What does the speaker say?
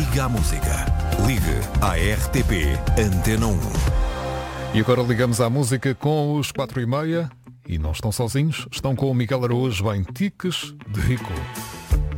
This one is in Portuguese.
Liga à música. Ligue à RTP Antena 1. E agora ligamos à música com os 4:30. E não estão sozinhos, estão com o Miguel Araújo em Tiques de Rico.